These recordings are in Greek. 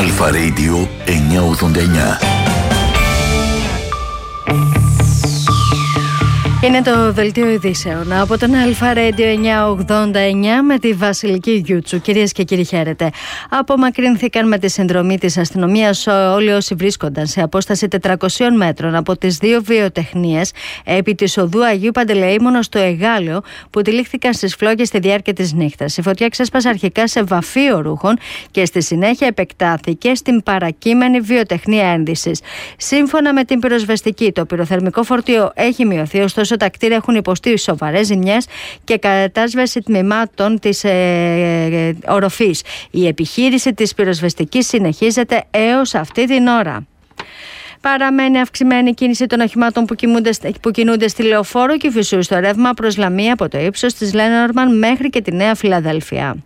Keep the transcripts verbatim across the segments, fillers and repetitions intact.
Αλφα Radio εννιακόσια ογδόντα εννιά. Είναι το δελτίο ειδήσεων από τον Αλφα Radio εννιακόσια ογδόντα εννιά με τη Βασιλική Γιούτσου. Κυρίες και κύριοι, χαίρετε. Απομακρύνθηκαν με τη συνδρομή της αστυνομίας όλοι όσοι βρίσκονταν σε απόσταση τετρακοσίων μέτρων από τις δύο βιοτεχνίες επί της οδού Αγίου Παντελεήμονα στο Εγάλεο που τυλίχθηκαν στις φλόγες στη διάρκεια της νύχτας. Η φωτιά ξέσπασε αρχικά σε βαφείο ρούχων και στη συνέχεια επεκτάθηκε στην παρακείμενη βιοτεχνία ένδυσης. Σύμφωνα με την πυροσβεστική, το πυροθερμικό φορτίο έχει μειωθεί, ωστόσο τα κτίρια έχουν υποστεί σοβαρές ζημιές και κατάσβεση τμήματων της ε, ε, οροφής. Η επιχείρηση της πυροσβεστικής συνεχίζεται έως αυτή την ώρα. Παραμένει αυξημένη κίνηση των οχημάτων που, που κινούνται στη Λεωφόρο και Κηφισού στο ρεύμα προς Λαμία από το ύψος της Λένορμαν μέχρι και τη Νέα Φιλαδέλφια.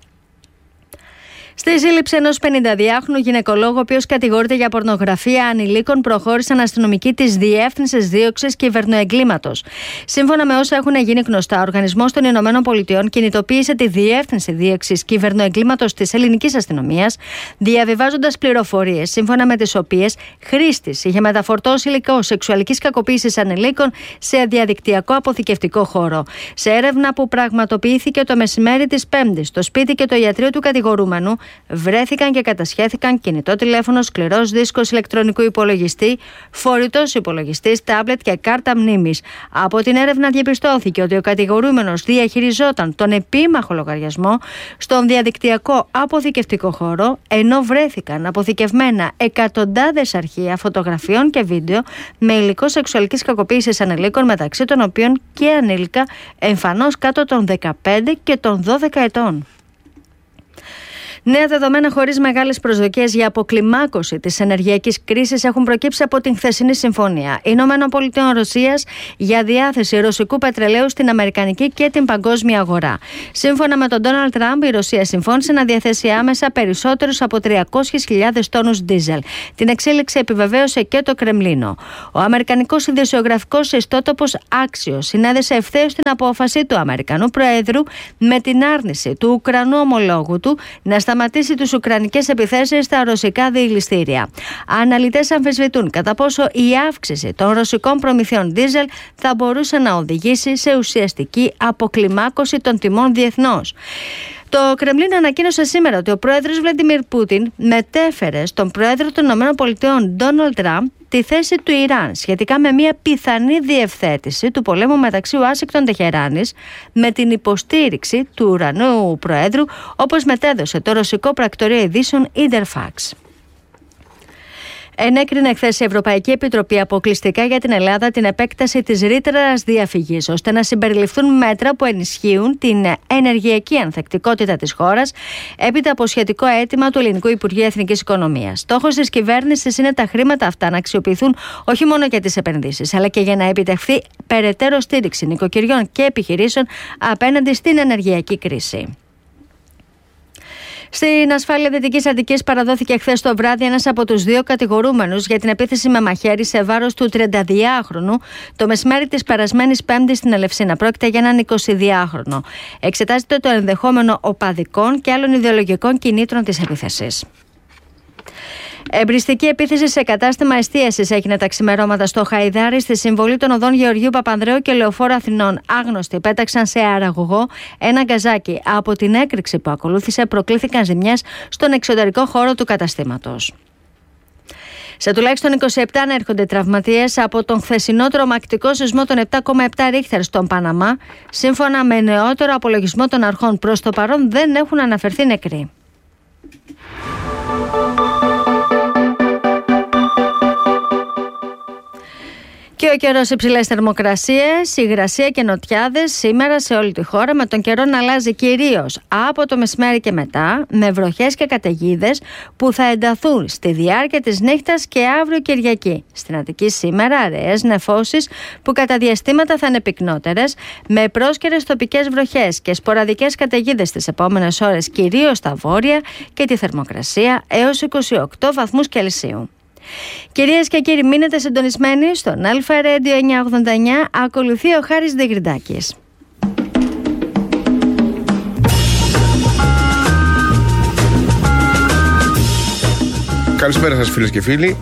Στη σύλληψη ενός πενηνταδυάχρονου γυναικολόγου, ο οποίος κατηγορείται για πορνογραφία ανηλίκων, προχώρησαν αστυνομικοί της Διεύθυνσης Δίωξης Κυβερνοεγκλήματος. Σύμφωνα με όσα έχουν γίνει γνωστά, ο Οργανισμός των Ηνωμένων Πολιτειών κινητοποίησε τη Διεύθυνση Δίωξης Κυβερνοεγκλήματος της Ελληνικής Αστυνομίας, διαβιβάζοντας πληροφορίες σύμφωνα με τις οποίες χρήστης είχε μεταφορτώσει υλικό σεξουαλικής κακοποίησης ανηλίκων σε διαδικτυακό αποθηκευτικό χώρο. Σε έρευνα που πραγματοποιήθηκε το μεσημέρι της Πέμπτης, στο σπίτι και το ιατρείο του κατηγορούμενου βρέθηκαν και κατασχέθηκαν κινητό τηλέφωνο, σκληρός δίσκος ηλεκτρονικού υπολογιστή, φορητός υπολογιστής, τάμπλετ και κάρτα μνήμης. Από την έρευνα διαπιστώθηκε ότι ο κατηγορούμενος διαχειριζόταν τον επίμαχο λογαριασμό στον διαδικτυακό αποθηκευτικό χώρο, ενώ βρέθηκαν αποθηκευμένα εκατοντάδες αρχεία φωτογραφιών και βίντεο με υλικό σεξουαλικής κακοποίησης ανηλίκων, μεταξύ των οποίων και ανήλικα εμφανώς κάτω των δεκαπέντε και των δώδεκα ετών. Νέα δεδομένα χωρίς μεγάλες προσδοκίες για αποκλιμάκωση της ενεργειακής κρίσης έχουν προκύψει από την χθεσινή συμφωνία Ηνωμένων Πολιτειών Ρωσίας για διάθεση ρωσικού πετρελαίου στην αμερικανική και την παγκόσμια αγορά. Σύμφωνα με τον Ντόναλντ Τραμπ, η Ρωσία συμφώνησε να διαθέσει άμεσα περισσότερους από τριακόσιες χιλιάδες τόνους ντίζελ. Την εξέλιξη επιβεβαίωσε και το Κρεμλίνο. Ο αμερικανικός ειδησιογραφικός ιστότοπος Axios συνέδεσε ευθέως την απόφαση του Αμερικανού Προέδρου με την άρνηση του Ουκρανού ομολόγου του να σταματήσει τις ουκρανικές επιθέσεις στα ρωσικά διελιστήρια. Αναλυτές αμφισβητούν κατά πόσο η αύξηση των ρωσικών προμηθειών ντίζελ θα μπορούσε να οδηγήσει σε ουσιαστική αποκλιμάκωση των τιμών διεθνώς. Το Κρεμλίνο ανακοίνωσε σήμερα ότι ο πρόεδρος Βλαντιμίρ Πούτιν μετέφερε στον πρόεδρο των ΗΠΑ Ντόναλντ Τραμπ τη θέση του Ιράν σχετικά με μια πιθανή διευθέτηση του πολέμου μεταξύ Ουάσιγκτον-Τεχεράνης με την υποστήριξη του ουρανού προέδρου, όπως μετέδωσε το ρωσικό πρακτορείο ειδήσεων Interfax. Ενέκρινε χθες η Ευρωπαϊκή Επιτροπή αποκλειστικά για την Ελλάδα την επέκταση της ρήτρας διαφυγής, ώστε να συμπεριληφθούν μέτρα που ενισχύουν την ενεργειακή ανθεκτικότητα της χώρας, έπειτα από σχετικό αίτημα του Ελληνικού Υπουργείου Εθνικής Οικονομίας. Στόχος της κυβέρνησης είναι τα χρήματα αυτά να αξιοποιηθούν όχι μόνο για τις επενδύσεις, αλλά και για να επιτευχθεί περαιτέρω στήριξη νοικοκυριών και επιχειρήσεων απέναντι στην ενεργειακή κρίση. Στην ασφάλεια Δυτικής Αττικής παραδόθηκε χθες το βράδυ ένας από τους δύο κατηγορούμενους για την επίθεση με μαχαίρι σε βάρος του τριανταδυάχρονου το μεσημέρι της περασμένης Πέμπτης στην Ελευσίνα. Πρόκειται για έναν εικοσιδυάχρονο. Εξετάζεται το ενδεχόμενο οπαδικών και άλλων ιδεολογικών κινήτρων της επίθεσης. Εμπριστική επίθεση σε κατάστημα εστίασης έγινε τα ξημερώματα στο Χαϊδάρι στη συμβολή των οδών Γεωργίου Παπανδρέου και Λεωφόρου Αθηνών. Άγνωστοι πέταξαν σε αραγωγό ένα γκαζάκι. Από την έκρηξη που ακολούθησε προκλήθηκαν ζημιές στον εξωτερικό χώρο του καταστήματος. Σε τουλάχιστον είκοσι επτά ανέρχονται τραυματίες από τον χθεσινό τρομακτικό σεισμό των επτά κόμμα επτά ρίχτερ στον Παναμά. Σύμφωνα με νεότερο απολογισμό των αρχών, προς το παρόν δεν έχουν αναφερθεί νεκροί. Και ο καιρός, υψηλές θερμοκρασίες, υγρασία και νοτιάδες σήμερα σε όλη τη χώρα, με τον καιρό να αλλάζει κυρίως από το μεσημέρι και μετά, με βροχές και καταιγίδες που θα ενταθούν στη διάρκεια της νύχτας και αύριο Κυριακή. Στην Αττική σήμερα αραιές νεφώσεις που κατά διαστήματα θα είναι πυκνότερες, με πρόσκαιρες τοπικές βροχές και σποραδικές καταιγίδες τις επόμενες ώρες, κυρίως στα βόρεια, και τη θερμοκρασία έως είκοσι οκτώ βαθμούς Κελσίου. Κυρίες και κύριοι, μείνετε συντονισμένοι στον Αλφα Radio εννιακόσια ογδόντα εννιά. Ακολουθεί ο Χάρης Διγρυντάκης. Καλησπέρα σας φίλες και φίλοι.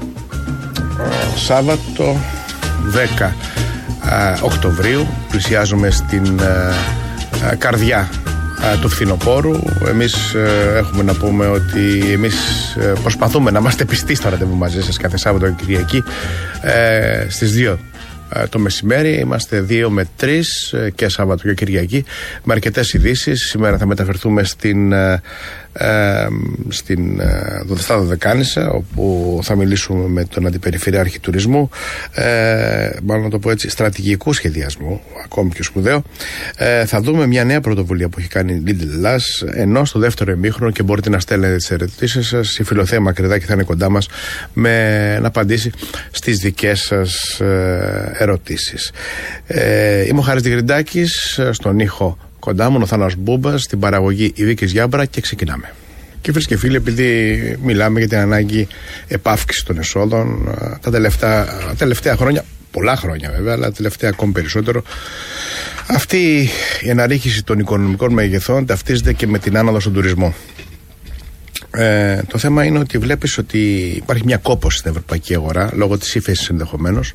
Σάββατο δέκα Οκτωβρίου πλησιάζουμε στην α, α, καρδιά α, του φθινοπόρου. Εμείς α, έχουμε να πούμε ότι εμείς α, προσπαθούμε να είμαστε πιστοί στο ραντεβού μαζί σας κάθε Σάββατο και Κυριακή ε, στις δύο το μεσημέρι. Είμαστε δύο με τρεις και Σάββατο και Κυριακή με αρκετές ειδήσεις. Σήμερα θα μεταφερθούμε στην, ε, ε, στην ε, Δωδεκάνησα, όπου θα μιλήσουμε με τον Αντιπεριφερειάρχη Τουρισμού, ε, μάλλον να το πω έτσι, στρατηγικού σχεδιασμού, ακόμη πιο σπουδαίο. Ε, θα δούμε μια νέα πρωτοβουλία που έχει κάνει η Lidl Ελλάς, ενώ στο δεύτερο ημίχρονο, και μπορείτε να στέλνετε τις ερωτήσεις σας, η Φιλοθέα Μακρυδάκη θα είναι κοντά μας με, να απαντήσει στις δικές σας ε, ερωτήσεις. Ε, είμαι ο Χάρης Τιγριντάκης, στον ήχο κοντά μου ο Θάνος Μπούμπας, στην παραγωγή η Βίκης Γιάμπρα, και ξεκινάμε. Και φίλες και φίλοι, επειδή μιλάμε για την ανάγκη επάυξης των εσόδων τα τελευταία, τελευταία χρόνια, πολλά χρόνια βέβαια, αλλά τελευταία ακόμη περισσότερο, αυτή η αναρρίχηση των οικονομικών μεγεθών ταυτίζεται και με την άνοδο στον τουρισμό. Ε, το θέμα είναι ότι βλέπεις ότι υπάρχει μια κόπωση στην ευρωπαϊκή αγορά, λόγω της ύφεσης ενδεχομένως,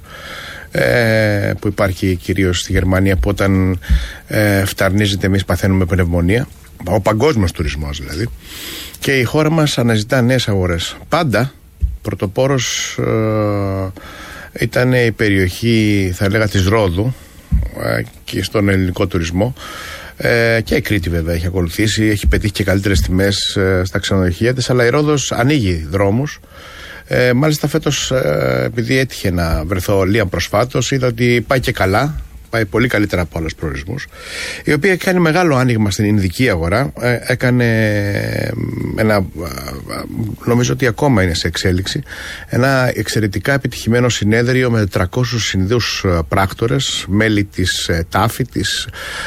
ε, που υπάρχει κυρίως στη Γερμανία, που όταν ε, φταρνίζεται εμείς παθαίνουμε πνευμονία, ο παγκόσμιος τουρισμός δηλαδή, και η χώρα μας αναζητά νέες αγορές. Πάντα πρωτοπόρος ε, ήταν η περιοχή, θα έλεγα, της Ρόδου ε, και στον ελληνικό τουρισμό. Ε, και η Κρήτη βέβαια έχει ακολουθήσει, έχει πετύχει και καλύτερες τιμές ε, στα ξενοδοχεία της, αλλά η Ρόδος ανοίγει δρόμους. Ε, μάλιστα φέτος, ε, επειδή έτυχε να βρεθώ λίγα προσφάτως, είδα ότι πάει και καλά, πάει πολύ καλύτερα από άλλους προορισμούς, η οποία κάνει μεγάλο άνοιγμα στην Ινδική αγορά. ε, έκανε ένα, νομίζω ότι ακόμα είναι σε εξέλιξη, ένα εξαιρετικά επιτυχημένο συνέδριο με τετρακόσιους Ινδούς πράκτορες, μέλη της ΤΑΦΗ, της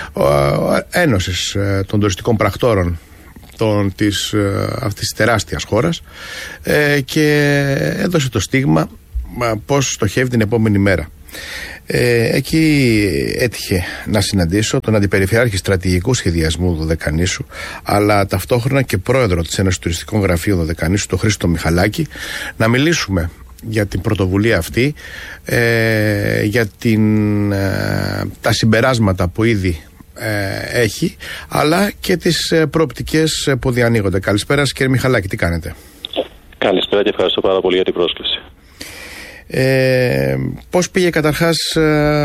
Ένωσης των Τουριστικών Πρακτόρων Των, της, αυτής της τεράστιας χώρας, ε, και έδωσε το στίγμα πώς στοχεύει την επόμενη μέρα. Ε, εκεί έτυχε να συναντήσω τον Αντιπεριφερειάρχη Στρατηγικού Σχεδιασμού Δωδεκανήσου, αλλά ταυτόχρονα και πρόεδρο της Ένωσης Τουριστικών Γραφείων Δωδεκανήσου, τον Χρήστο Μιχαλάκη, να μιλήσουμε για την πρωτοβουλία αυτή, ε, για την, ε, τα συμπεράσματα που ήδη Ε, έχει, αλλά και τις ε, προοπτικές ε, που διανοίγονται. Καλησπέρα σας, κύριε Μιχαλάκη, τι κάνετε? Καλησπέρα και ευχαριστώ πάρα πολύ για την πρόσκληση. Ε, πώς πήγε καταρχάς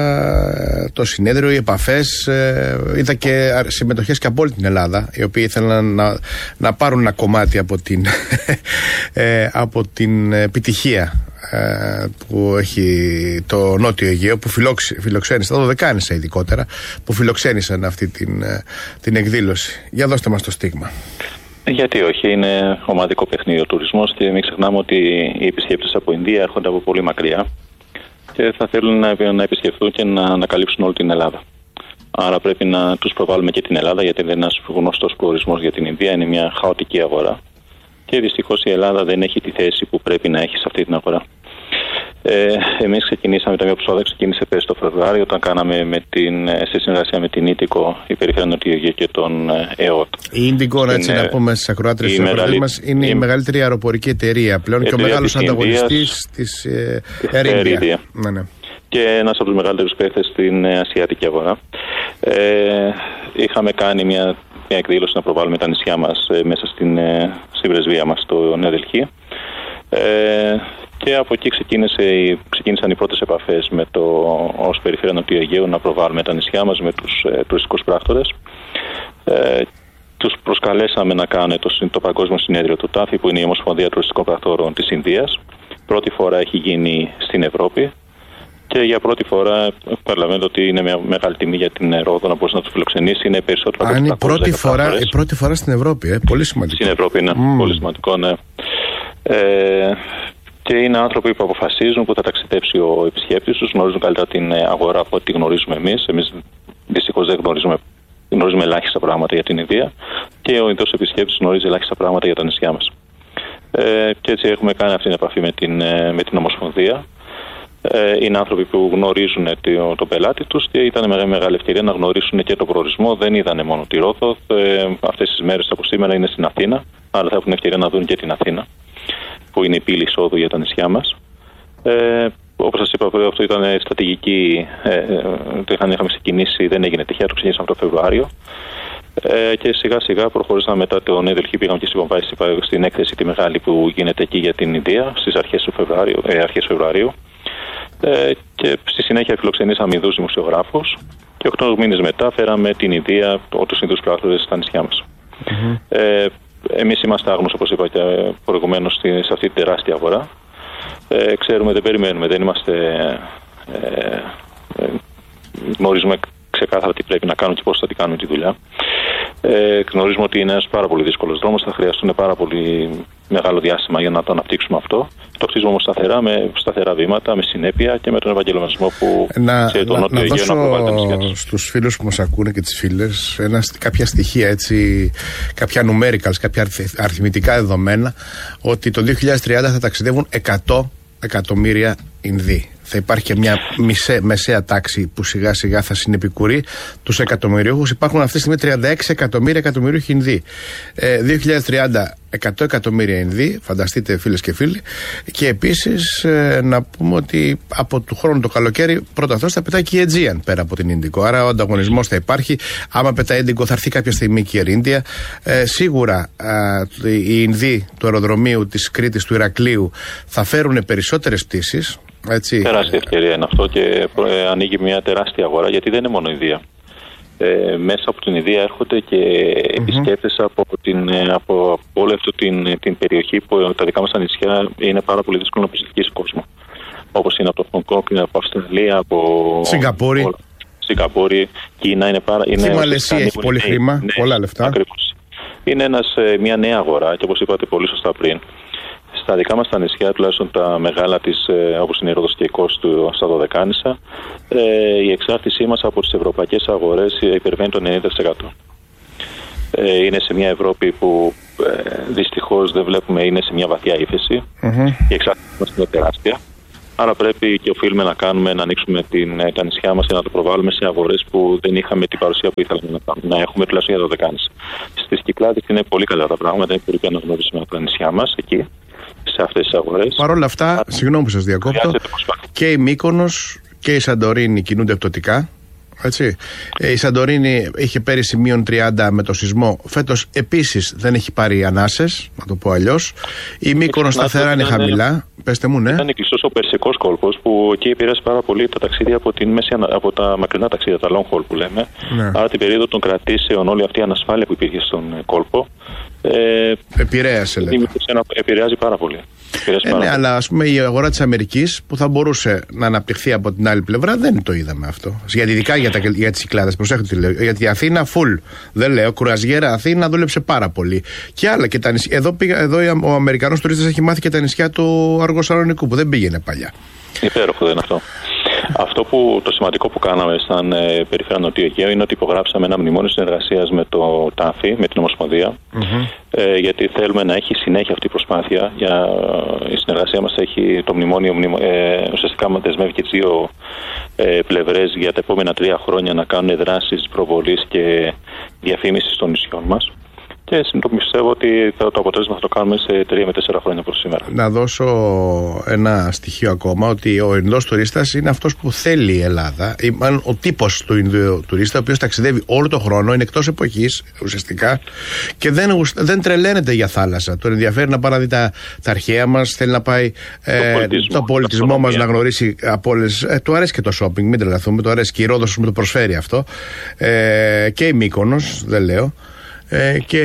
ε, το συνέδριο, οι επαφές? Ε, είδα και συμμετοχές και από όλη την Ελλάδα, οι οποίοι ήθελαν να, να πάρουν ένα κομμάτι από την, ε, από την επιτυχία ε, που έχει το Νότιο Αιγαίο, που φιλοξένησε, τα Δωδεκάνησα ειδικότερα, που φιλοξένησαν αυτή την, την εκδήλωση. Για δώστε μας το στίγμα. Γιατί όχι, είναι ομαδικό παιχνίδι ο τουρισμός, και μην ξεχνάμε ότι οι επισκέπτες από Ινδία έρχονται από πολύ μακριά και θα θέλουν να, να επισκεφθούν και να ανακαλύψουν όλη την Ελλάδα. Άρα πρέπει να τους προβάλλουμε και την Ελλάδα, γιατί δεν είναι ένας γνωστός προορισμός για την Ινδία, είναι μια χαοτική αγορά. Και δυστυχώς η Ελλάδα δεν έχει τη θέση που πρέπει να έχει σε αυτή την αγορά. Ε, εμείς ξεκινήσαμε, το Μιοπισόδα ξεκίνησε πέρυσι το Φεβρουάριο, όταν κάναμε με την, σε συνεργασία με την Ίντικο, η Περιφέρεια Νοτιού Αιγαίου και τον ΕΟΤ. Η Ίντικο, έτσι να πούμε στις ακροάτρες μας, είναι η, η μεγαλύτερη αεροπορική εταιρεία πλέον και ο μεγάλος ανταγωνιστής της Air India. Ναι, ναι. Και ένας από τους μεγαλύτερους παίκτες στην ασιατική αγορά. Ε, είχαμε κάνει μια, μια εκδήλωση να προβάλλουμε τα νησιά μας ε, μέσα στην, ε, στην πρεσβεία μας στο Νέα Δελχή. Ε, και από εκεί ξεκίνησε, ξεκίνησαν οι πρώτες επαφές με το, ως Περιφέρεια Νοτιού Αιγαίου, να προβάλλουμε τα νησιά μας με τους ε, τουριστικούς πράκτορες. Ε, τους προσκαλέσαμε να κάνουν το, το Παγκόσμιο Συνέδριο του ΤΑΦΗ, που είναι η Ομοσπονδία Τουριστικών Πρακτόρων της Ινδίας. Πρώτη φορά έχει γίνει στην Ευρώπη. Και για πρώτη φορά, παραλαμβάνω ότι είναι μια μεγάλη τιμή για την Ρόδο να μπορέσει να του φιλοξενήσει. Είναι περισσότερο από Αν η πρώτη, φορά, η πρώτη φορά στην Ευρώπη, ε, πολύ σημαντικό. Στην Ευρώπη είναι mm. πολύ σημαντικό, ναι. Ε, και είναι άνθρωποι που αποφασίζουν, που θα ταξιδέψει ο επισκέπτης τους, γνωρίζουν καλύτερα την αγορά από ό,τι γνωρίζουμε εμείς. Εμείς δυστυχώς δεν γνωρίζουμε, γνωρίζουμε ελάχιστα πράγματα για την Ινδία, και ο Ινδός επισκέπτης γνωρίζει ελάχιστα πράγματα για τα νησιά μας. Ε, και έτσι έχουμε κάνει αυτή την επαφή με την, με την Ομοσπονδία. Είναι άνθρωποι που γνωρίζουν τον πελάτη τους και ήταν μεγάλη, μεγάλη ευκαιρία να γνωρίσουν και τον προορισμό. Δεν είδανε μόνο τη Ρόδο. Αυτές τις μέρες από σήμερα είναι στην Αθήνα, αλλά θα έχουν ευκαιρία να δουν και την Αθήνα. που είναι η πύλη εισόδου για τα νησιά μας. Ε, όπως σας είπα, αυτό ήταν στρατηγική, ε, το είχαν, είχαμε ξεκινήσει, δεν έγινε τυχαία, το ξεκινήσαμε το Φεβρουάριο. Ε, και σιγά σιγά προχωρήσαμε μετά το Νέο Δελχή, πήγαμε και στην Πομβάη στην έκθεση τη μεγάλη που γίνεται εκεί για την Ινδία στις αρχές του Φεβρουαρίου, ε, αρχές Φεβρουαρίου. Ε, και στη συνέχεια φιλοξενήσαμε Ινδούς δημοσιογράφους και οκτώ μήνες μετά φέραμε την Ινδία, τους Ινδούς πράκτορες στα νησιά μας. Mm-hmm. Ε, εμείς είμαστε άγνωστοι, όπως είπα και προηγουμένως, σε αυτή την τεράστια αγορά. Ε, ξέρουμε, δεν περιμένουμε, δεν είμαστε... Ε, ε, γνωρίζουμε ξεκάθαρα τι πρέπει να κάνουμε και πώς θα την κάνουμε τη δουλειά. Ε, γνωρίζουμε ότι είναι ένας πάρα πολύ δύσκολος δρόμος, θα χρειαστούν πάρα πολύ μεγάλο διάστημα για να το αναπτύξουμε αυτό. Το χτίζουμε όμως σταθερά, με σταθερά βήματα, με συνέπεια και με τον ευαγγελματισμό που να, σε τον Νότιο Αιγαίο να προβάλλει τα νησιά τους. Στους φίλους που μας ακούνε και τις φίλες ένα, κάποια στοιχεία, έτσι, κάποια numericals, κάποια αριθμητικά δεδομένα, ότι το δύο χιλιάδες τριάντα θα ταξιδεύουν εκατό εκατομμύρια Ινδοί. Θα υπάρχει και μια μισέ, μεσαία τάξη που σιγά σιγά θα συνεπικουρεί τους εκατομμυριούχους. Υπάρχουν αυτή τη στιγμή τριάντα έξι εκατομμύρια εκατομμυρίουχοι Ινδοί. Ε, δύο χιλιάδες τριάντα εκατό εκατομμύρια Ινδοί, φανταστείτε φίλες και φίλοι. Και επίσης ε, να πούμε ότι από του χρόνου το καλοκαίρι πρώτα αυτό θα πετάει και η Aegean πέρα από την Ίνδικο. Άρα ο ανταγωνισμός θα υπάρχει. Άμα πετάει Ίνδικο θα έρθει κάποια στιγμή και η Air India. Ε, σίγουρα ε, οι Ινδοί του αεροδρομίου της Κρήτης, του Ηρακλείου θα φέρουν περισσότερες πτήσεις. Έτσι. Τεράστια ευκαιρία είναι αυτό και ε, ανοίγει μια τεράστια αγορά, γιατί δεν είναι μόνο η Ινδία. Ε, μέσα από την Ινδία έρχονται και mm-hmm. επισκέπτες από, την, από, από όλη αυτή την, την περιοχή που τα δικά μας τα νησιά είναι πάρα πολύ δύσκολο να επισκεφτείς κόσμο. Όπως είναι από το Χονγκ Κονγκ, από Αυστραλία, από Σιγκαπούρη. Σιγκαπούρη, Κίνα, είναι πάρα. Η Μαλαισία έχει πολύ νέοι, χρήμα, ναι, πολλά λεφτά. Ακριβώς. Είναι ένας, μια νέα αγορά και όπως είπατε πολύ σωστά πριν. Στα δικά μας τα νησιά, τουλάχιστον τα μεγάλα της, όπως είναι η Ρόδος και η Κos στα Δωδεκάνησα, η εξάρτησή μας από τις ευρωπαϊκές αγορές υπερβαίνει το ενενήντα τοις εκατό. Είναι σε μια Ευρώπη που δυστυχώς δεν βλέπουμε, είναι σε μια βαθιά ύφεση. Mm-hmm. Η εξάρτησή μας είναι τεράστια. Άρα πρέπει και οφείλουμε να κάνουμε, να ανοίξουμε την, τα νησιά μας και να το προβάλλουμε σε αγορές που δεν είχαμε την παρουσία που ήθελαμε να, να έχουμε, τουλάχιστον για το Δωδεκάνησα. Στις Κυκλάδες είναι πολύ καλά τα πράγματα, είναι πολύ καλά να γνωρίσουμε τα νησιά μας εκεί, σε αυτές τις αγορές. Παρ' όλα αυτά, Α, συγγνώμη που σας διακόπτω, και η Μύκονος και η Σαντορίνη κινούνται πτωτικά. Έτσι. Η Σαντορίνη είχε πέρυσι μείον τριάντα με το σεισμό. Φέτος επίσης δεν έχει πάρει ανάσες, να το πω αλλιώς. Η Μύκονος σταθερά είναι χαμηλά. Πέστε μου, ναι. Ήταν κλειστός ο Περσικός κόλπος που εκεί επηρέασε πάρα πολύ τα ταξίδια από, την μέση, από τα μακρινά ταξίδια, τα long haul που λέμε. Ναι. Άρα την περίοδο των κρατήσεων, όλη αυτή η ανασφάλεια που υπήρχε στον κόλπο. Ε, επηρέασε, λέτε. Επηρεάζει πάρα πολύ. Ε, ναι, αλλά ας πούμε η αγορά της Αμερικής που θα μπορούσε να αναπτυχθεί από την άλλη πλευρά δεν το είδαμε αυτό. Γιατί ειδικά για, τα, για τις Κυκλάδες, προσέχετε τι λέω. Γιατί η Αθήνα full, δεν λέω, κουραζιέρα Αθήνα δούλεψε πάρα πολύ. Και άλλα και τα νησιά. Εδώ, πήγα, εδώ ο Αμερικανός τουρίστας έχει μάθει και τα νησιά του Αργοσαλονικού που δεν πήγαινε παλιά. Υπέροχο δεν είναι αυτό. Αυτό που το σημαντικό που κάναμε σαν ε, Περιφέρεια Νοτιού Αιγαίου είναι ότι υπογράψαμε ένα μνημόνιο συνεργασίας με το ΤΑΦΗ, με την Ομοσπονδία, mm-hmm. ε, γιατί θέλουμε να έχει συνέχεια αυτή η προσπάθεια. Για, η συνεργασία μας έχει το μνημόνιο, μνημο, ε, ουσιαστικά μας δεσμεύει και τις δύο ε, πλευρές για τα επόμενα τρία χρόνια να κάνουν δράσεις προβολής και διαφήμισης των νησιών μας. Και πιστεύω ότι θα, το αποτέλεσμα θα το κάνουμε σε τρία με τέσσερα χρόνια προς σήμερα. Να δώσω ένα στοιχείο ακόμα, ότι ο Ινδός τουρίστας είναι αυτός που θέλει η Ελλάδα. Ο τύπος του Ινδού τουρίστα, ο οποίος ταξιδεύει όλο τον χρόνο, είναι εκτός εποχής ουσιαστικά και δεν, δεν τρελαίνεται για θάλασσα. Τον ενδιαφέρει να πάει να δει τα, τα αρχαία μας, θέλει να πάει το ε, πολιτισμό, το πολιτισμό μας να γνωρίσει από όλες. Ε, του αρέσει και το shopping, μην τρελαθούμε, του αρέσει και η Ρόδος μου το προσφέρει αυτό. Ε, και η Μύκονος, δεν λέω. Ε, και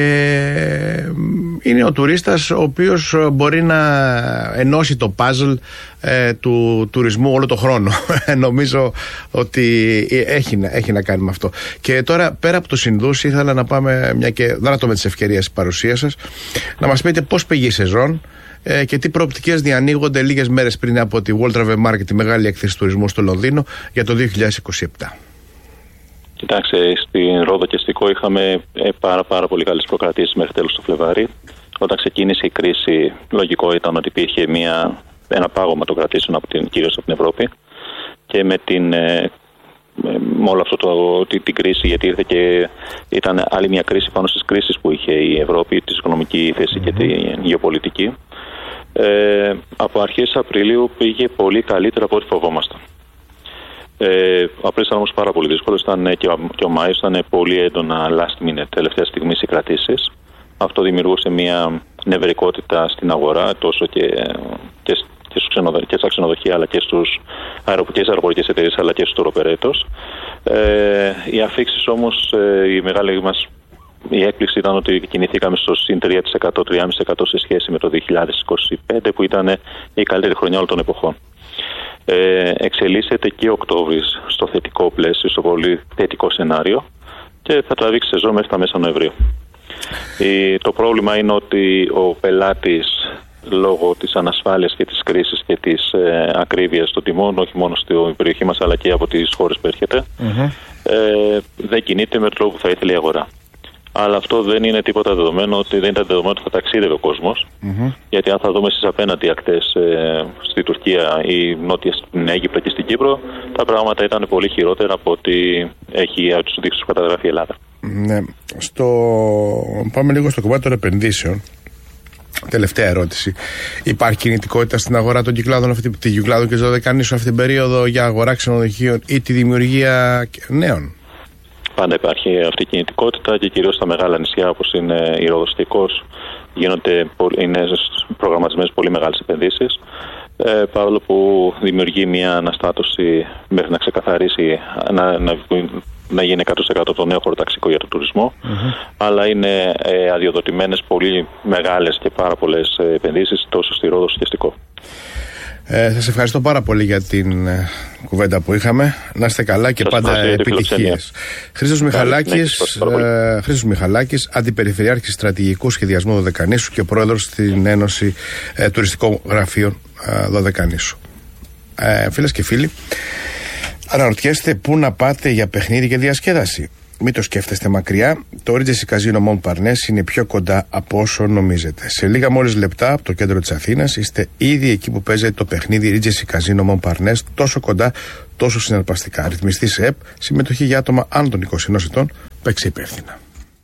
είναι ο τουρίστας ο οποίος μπορεί να ενώσει το puzzle ε, του τουρισμού όλο το χρόνο. Νομίζω ότι έχει, έχει να κάνει με αυτό. Και τώρα πέρα από τους Ινδούς ήθελα να πάμε, μια και δράτω με τις ευκαιρίες της παρουσίας σας, να μας πείτε πώς πήγε η σεζόν ε, και τι προοπτικές διανοίγονται λίγες μέρες πριν από τη World Travel Market, τη μεγάλη έκθεση τουρισμού στο Λονδίνο για το δύο χιλιάδες είκοσι επτά. Κοιτάξτε, στην Ρόδο και Αστικό είχαμε πάρα, πάρα πολύ καλές προκρατήσεις μέχρι τέλος του Φλεβάρι. Όταν ξεκίνησε η κρίση, λογικό ήταν ότι υπήρχε μια, ένα πάγωμα των κρατήσεων από την, κυρίως από την Ευρώπη. Και με, την, με όλο αυτό το, την, την κρίση, γιατί ήρθε και ήταν άλλη μια κρίση πάνω στις κρίσεις που είχε η Ευρώπη, τη οικονομική θέση mm-hmm. και τη γεωπολιτική. Ε, από αρχές Απριλίου πήγε πολύ καλύτερα από ό,τι φοβόμασταν. Ε, ο Απρίλης ήταν όμως πάρα πολύ δύσκολος, ήταν και ο, και ο Μάης ήταν πολύ έντονα last minute, τελευταία στιγμή οι κρατήσεις. Αυτό δημιουργούσε μια νευρικότητα στην αγορά, τόσο και, και, και, ξενοδο, και στα ξενοδοχεία, αλλά και στους αεροπορικές, αεροπορικές εταιρείες, αλλά και στους tour operators. Ε, οι αφίξεις όμως, ε, η μεγάλη μας η έκπληξη ήταν ότι κινηθήκαμε στο συν τρία τοις εκατό, τρία κόμμα πέντε τοις εκατό σε σχέση με το δύο χιλιάδες είκοσι πέντε, που ήταν η καλύτερη χρονιά όλων των εποχών. Ε, εξελίσσεται και Οκτώβρης στο θετικό πλαίσιο, στο πολύ θετικό σενάριο, και θα τραβήξει σεζόν μέχρι τα μέσα Νοεμβρίου. Ε, το πρόβλημα είναι ότι ο πελάτης, λόγω της ανασφάλειας και της κρίσης και της ε, ακρίβειας των τιμών, όχι μόνο στην περιοχή μας αλλά και από τις χώρες που έρχεται, mm-hmm. ε, δεν κινείται με τον τρόπο που θα ήθελε η αγορά. Αλλά αυτό δεν είναι τίποτα δεδομένο, ότι δεν ήταν δεδομένο ότι θα ταξίδευε ο κόσμος. Mm-hmm. Γιατί αν θα δούμε στις απέναντι ακτές ε, στη Τουρκία ή νότια στην Αίγυπτο και στην Κύπρο, τα πράγματα ήταν πολύ χειρότερα από ότι έχει από τους δείξους που καταγράφει η Ελλάδα. Ναι. Στο... Πάμε λίγο στο κομμάτι των επενδύσεων. Τελευταία ερώτηση. Υπάρχει κινητικότητα στην αγορά των κυκλάδων, αυτή, τη κυκλάδων και δωδεκανήσου αυτή την περίοδο για αγορά ξενοδοχείων ή τη δημιουργία νέων? Πάντα υπάρχει αυτή η κινητικότητα και κυρίως στα μεγάλα νησιά όπως είναι η Ρόδος και η Κος, γίνονται, είναι προγραμματισμένες πολύ μεγάλες επενδύσεις, ε, παρόλο που δημιουργεί μια αναστάτωση μέχρι να ξεκαθαρίσει, να, να, να γίνει εκατό τοις εκατό το νέο χωροταξικό για τον τουρισμό, mm-hmm. αλλά είναι ε, αδειοδοτημένες πολύ μεγάλες και πάρα πολλές επενδύσεις τόσο στη Ρόδος και στη Κο. Ε, σας ευχαριστώ πάρα πολύ για την ε, κουβέντα που είχαμε. Να είστε καλά και σας πάντα επιτυχίες. Χρήστος Μιχαλάκης, ε, Χρήστος Μιχαλάκης, Αντιπεριφερειάρχης Στρατηγικού Σχεδιασμού Δωδεκανήσου και Πρόεδρος στην Ένωση ε, Τουριστικών Γραφείων ε, Δωδεκανήσου. Ε, φίλες και φίλοι, αναρωτιέστε πού να πάτε για παιχνίδι και διασκέδαση? Μην το σκέφτεστε μακριά, το Regency Casino Montparnasse είναι πιο κοντά από όσο νομίζετε. Σε λίγα μόλις λεπτά από το κέντρο της Αθήνας είστε ήδη εκεί που παίζετε το παιχνίδι Regency Casino Montparnasse, τόσο κοντά, τόσο συναρπαστικά. Ρυθμιστή σε ΕΠ, συμμετοχή για άτομα άνω των είκοσι ενός ετών, παίξε υπεύθυνα.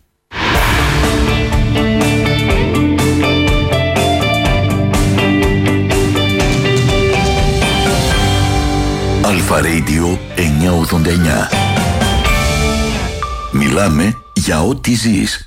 Αλφα Radio εννιακόσια ογδόντα εννιά. Μιλάμε για ό,τι ζεις.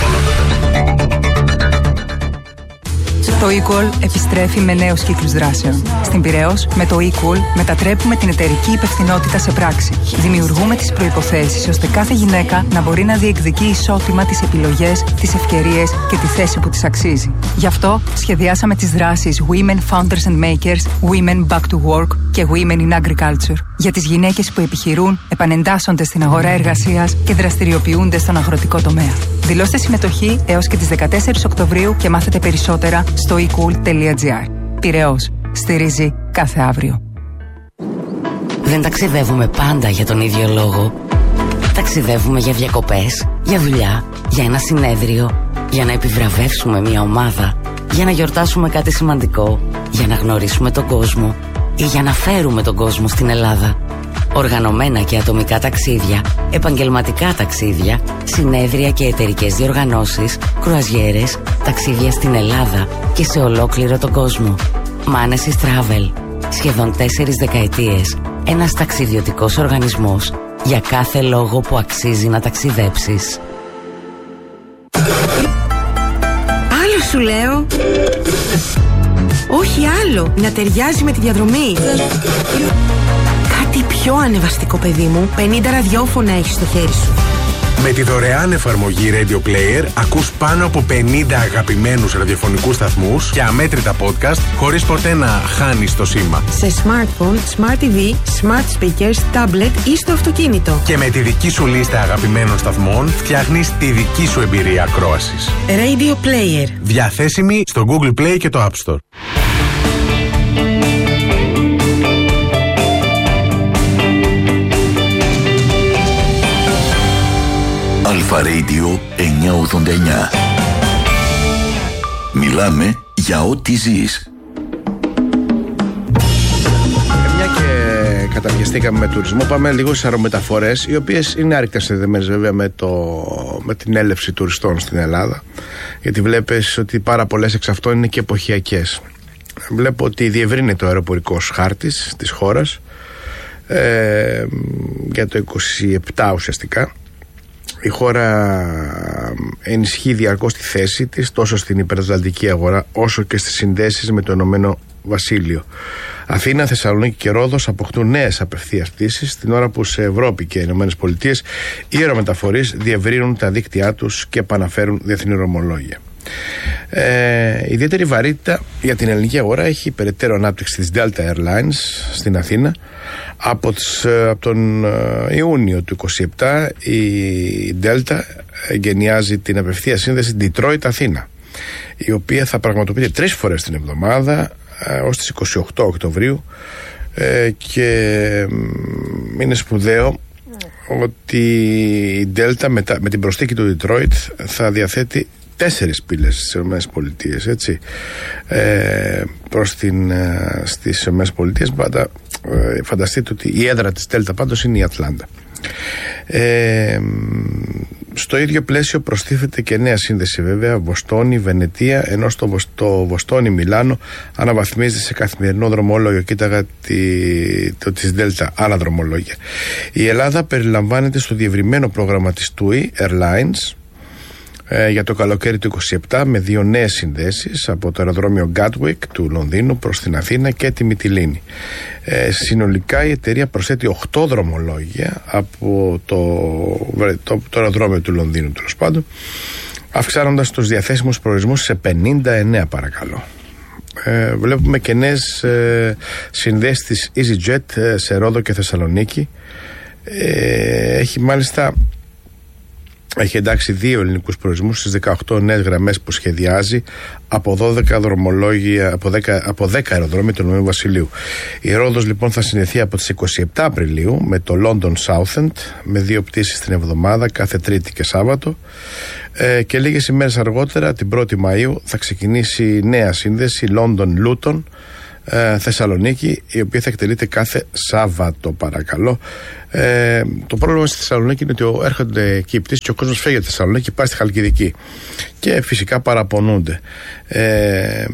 Το eCall επιστρέφει με νέους κύκλους δράσεων. Στην Πειραιώς, με το eCall μετατρέπουμε την εταιρική υπευθυνότητα σε πράξη. Δημιουργούμε τις προϋποθέσεις ώστε κάθε γυναίκα να μπορεί να διεκδικεί ισότιμα τις επιλογές, τις ευκαιρίες και τη θέση που της αξίζει. Γι' αυτό σχεδιάσαμε τις δράσεις Women Founders and Makers, Women Back to Work και Women in Agriculture. Για τις γυναίκες που επιχειρούν, επανεντάσσονται στην αγορά εργασίας και δραστηριοποιούνται στον αγροτικό τομέα. Δηλώστε συμμετοχή έως και τις δεκατέσσερις Οκτωβρίου και μάθετε περισσότερα στο e cool τελεία gr. Πειραιώς. Στηρίζει κάθε αύριο. Δεν ταξιδεύουμε πάντα για τον ίδιο λόγο. Ταξιδεύουμε για διακοπές, για δουλειά, για ένα συνέδριο, για να επιβραβεύσουμε μια ομάδα, για να γιορτάσουμε κάτι σημαντικό, για να γνωρίσουμε τον κόσμο ή για να φέρουμε τον κόσμο στην Ελλάδα. Οργανωμένα και ατομικά ταξίδια, επαγγελματικά ταξίδια, συνέδρια και εταιρικές διοργανώσεις, κρουαζιέρες, ταξίδια στην Ελλάδα και σε ολόκληρο τον κόσμο. Manesis Travel. Σχεδόν τέσσερις δεκαετίες. Ένας ταξιδιωτικός οργανισμός για κάθε λόγο που αξίζει να ταξιδέψεις. Άλλο σου λέω. Όχι άλλο. Να ταιριάζει με τη διαδρομή. Κάτι πιο ανεβαστικό, παιδί μου. πενήντα ραδιόφωνα έχεις στο χέρι σου. Με τη δωρεάν εφαρμογή Radio Player ακούς πάνω από πενήντα αγαπημένους ραδιοφωνικούς σταθμούς και αμέτρητα podcast χωρίς ποτέ να χάνεις το σήμα. Σε smartphone, smart τι βι, smart speakers, tablet ή στο αυτοκίνητο. Και με τη δική σου λίστα αγαπημένων σταθμών φτιάχνεις τη δική σου εμπειρία ακρόασης. Radio Player. Διαθέσιμη στο Google Play και το App Store. Αλφα Radio εννιακόσια ογδόντα εννιά. Μιλάμε για ό,τι ζεις. Μια και καταπιαστήκαμε με τουρισμό, πάμε λίγο στις αερομεταφορές, οι οποίες είναι άρρηκτα συνδεδεμένες βέβαια με, το, με την έλευση τουριστών στην Ελλάδα, γιατί βλέπεις ότι πάρα πολλές εξ αυτών είναι και εποχιακές. βλέπω ότι διευρύνεται ο αεροπορικός χάρτης της χώρας ε, για το είκοσι επτά ουσιαστικά. Η χώρα ενισχύει διαρκώς τη θέση της τόσο στην υπερατλαντική αγορά όσο και στις συνδέσεις με το Ηνωμένο Βασίλειο. Αθήνα, Θεσσαλονίκη και Ρόδος αποκτούν νέες απευθείας πτήσεις, την ώρα που σε Ευρώπη και Ηνωμένες Πολιτείες οι αερομεταφορείς διευρύνουν τα δίκτυά τους και επαναφέρουν διεθνή δρομολόγια. Ε, ιδιαίτερη βαρύτητα για την ελληνική αγορά έχει η περαιτέρω ανάπτυξη της Delta Airlines στην Αθήνα. Από, τις, από τον Ιούνιο του είκοσι επτά η Delta εγκαινιάζει την απευθεία σύνδεση Detroit-Αθήνα, η οποία θα πραγματοποιείται τρεις φορές την εβδομάδα ως τις είκοσι οκτώ Οκτωβρίου ε, και είναι σπουδαίο ότι η Delta μετά, με την προσθήκη του Detroit θα διαθέτει τέσσερις πύλες στις ΗΠΑ, έτσι, ε, προς την, ε, στις ΗΠΑ. Πάντα ε, φανταστείτε ότι η έδρα της Delta πάντως είναι η Ατλάντα. Ε, στο ίδιο πλαίσιο προστίθεται και νέα σύνδεση βέβαια Βοστόνη, Βενετία, ενώ στο, το Βοστόνη Μιλάνο αναβαθμίζεται σε καθημερινό δρομολόγιο. Κοίταγα τη, το της Delta άλλα δρομολόγια. Η Ελλάδα περιλαμβάνεται στο διευρυμένο πρόγραμμα της του ι Airlines ε, για το καλοκαίρι του είκοσι επτά με δύο νέες συνδέσεις από το αεροδρόμιο Gatwick του Λονδίνου προς την Αθήνα και τη Μυτιλήνη. Ε, συνολικά η εταιρεία προσθέτει οκτώ δρομολόγια από το, το, το αεροδρόμιο του Λονδίνου, τέλος πάντων, αυξάνοντας τους διαθέσιμους προορισμούς σε πενήντα εννέα, παρακαλώ. Ε, βλέπουμε και νέες ε, συνδέσεις της EasyJet ε, σε Ρόδο και Θεσσαλονίκη. Ε, έχει μάλιστα Έχει εντάξει δύο ελληνικούς προορισμούς στις δεκαοκτώ νέες γραμμές που σχεδιάζει από δώδεκα δρομολόγια, από δέκα, από δέκα αεροδρόμια του Ηνωμένου Βασιλείου. Η Ρόδος λοιπόν θα συνδεθεί από τις είκοσι επτά Απριλίου με το London Southend με δύο πτήσεις την εβδομάδα κάθε Τρίτη και Σάββατο. Ε, και λίγες ημέρες αργότερα, την πρώτη Μαΐου, θα ξεκινήσει νέα σύνδεση London Luton Ε, Θεσσαλονίκη, η οποία θα εκτελείται κάθε Σάββατο, παρακαλώ. Ε, το πρόβλημα στη Θεσσαλονίκη είναι ότι έρχονται εκεί οι πτήσεις και ο κόσμος φεύγει από τη Θεσσαλονίκη, πάει στη Χαλκιδική και φυσικά παραπονούνται. Ε,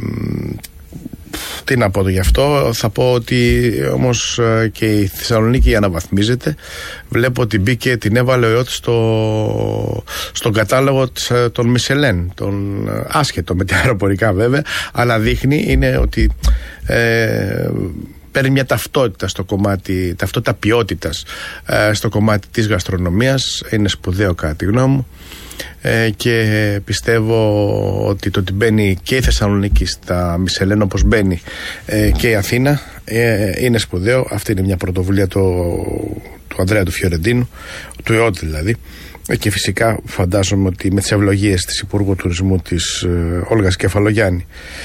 τι να πω γι' αυτό, θα πω ότι όμως και η Θεσσαλονίκη αναβαθμίζεται. Βλέπω ότι μπήκε, την έβαλε ο ΕΟΤ στο, στον κατάλογο των Μισελέν, τον άσχετο με τα αεροπορικά βέβαια, αλλά δείχνει είναι ότι ε, παίρνει μια ταυτότητα στο κομμάτι, ταυτότητα ποιότητας ε, στο κομμάτι της γαστρονομίας. Είναι σπουδαίο κατά τη γνώμη μου. Ε, και πιστεύω ότι το ότι μπαίνει και η Θεσσαλονίκη στα Μισελέν όπως μπαίνει ε, και η Αθήνα ε, είναι σπουδαίο. Αυτή είναι μια πρωτοβουλία του, του Ανδρέα του Φιωρεντίνου, του ΕΟΤ δηλαδή, ε, και φυσικά φαντάζομαι ότι με τις ευλογίες της Υπουργού Τουρισμού της ε, Όλγας Κεφαλογιάννη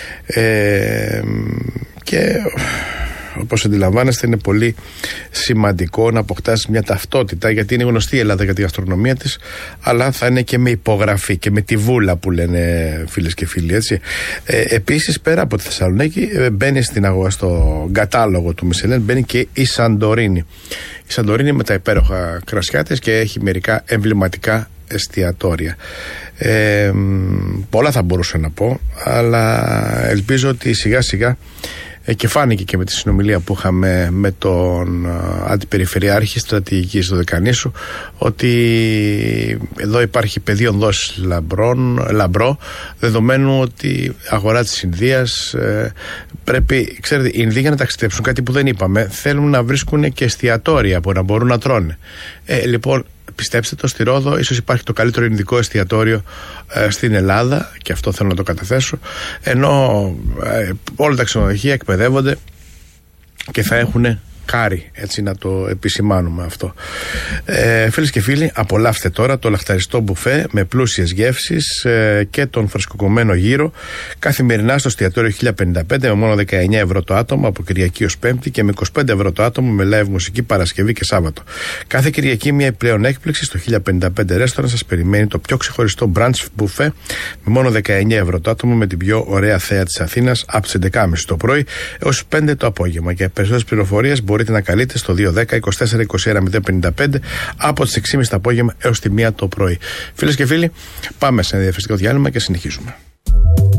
ε, και όπως αντιλαμβάνεστε είναι πολύ σημαντικό να αποκτάσει μια ταυτότητα, γιατί είναι γνωστή η Ελλάδα για τη γαστρονομία της, αλλά θα είναι και με υπογραφή και με τη βούλα που λένε φίλες και φίλοι, έτσι. Ε, επίσης πέρα από τη Θεσσαλονίκη ε, μπαίνει στην αγορά, στο κατάλογο του Μισελέν μπαίνει και η Σαντορίνη. Η Σαντορίνη με τα υπέροχα κρασιά της και έχει μερικά εμβληματικά εστιατόρια. Ε, πολλά θα μπορούσα να πω, αλλά ελπίζω ότι σιγά σιγά και φάνηκε και με τη συνομιλία που είχαμε με τον Αντιπεριφερειάρχη Στρατηγικής του Δεκανήσου ότι εδώ υπάρχει πεδίο δόσης λαμπρό, δεδομένου ότι αγορά της Ινδίας ε, πρέπει, ξέρετε, οι Ινδοί για να ταξιδέψουν, κάτι που δεν είπαμε, θέλουν να βρίσκουν και εστιατόρια που να μπορούν να τρώνε. Ε, λοιπόν, πιστέψτε το, στη Ρόδο ίσως υπάρχει το καλύτερο ινδικό εστιατόριο ε, στην Ελλάδα, και αυτό θέλω να το καταθέσω, ενώ ε, όλα τα ξενοδοχεία εκπαιδεύονται και θα έχουν κάρι, έτσι να το επισημάνουμε αυτό. Ε, φίλες και φίλοι, απολαύστε τώρα το λαχταριστό μπουφέ με πλούσιες γεύσεις ε, και τον φρεσκοκομμένο γύρο καθημερινά στο εστιατόριο χίλια πενήντα πέντε με μόνο δεκαεννέα ευρώ το άτομο από Κυριακή ως Πέμπτη και με είκοσι πέντε ευρώ το άτομο με live μουσική Παρασκευή και Σάββατο. Κάθε Κυριακή μια πλέον έκπληξη στο χίλια πενήντα πέντε Restaurant σας περιμένει το πιο ξεχωριστό brunch μπουφέ με μόνο δεκαεννέα ευρώ το άτομο με την πιο ωραία θέα της Αθήνας από τις έντεκα και μισή το πρωί έως πέντε το απόγευμα. Για περισσότερες πληροφορίες μπορείτε να καλείτε στο δύο δέκα είκοσι τέσσερα είκοσι ένα μηδέν πενήντα πέντε από τις έξι και μισή το απόγευμα έως τη μία το πρωί. Φίλες και φίλοι, πάμε σε ένα διαφημιστικό διάλειμμα και συνεχίζουμε.